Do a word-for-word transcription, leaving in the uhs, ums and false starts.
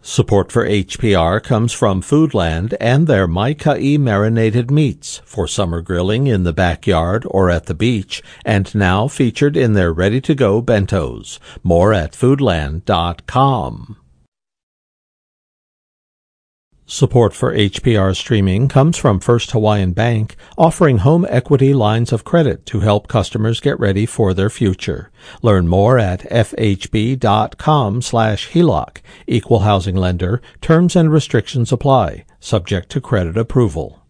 Support for H P R comes from Foodland and their Mai-Kai marinated meats for summer grilling in the backyard or at the beach, and now featured in their ready-to-go bentos. More at foodland dot com. Support for H P R streaming comes from First Hawaiian Bank, offering home equity lines of credit to help customers get ready for their future. Learn more at f h b dot com slash H E L O C. Equal housing lender. Terms and restrictions apply. Subject to credit approval.